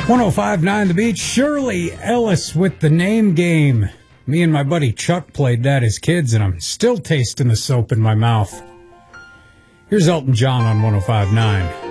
105.9 The Beach. Shirley Ellis with The Name Game. Me and my buddy Chuck played that as kids, and I'm still tasting the soap in my mouth. Here's Elton John on 105.9.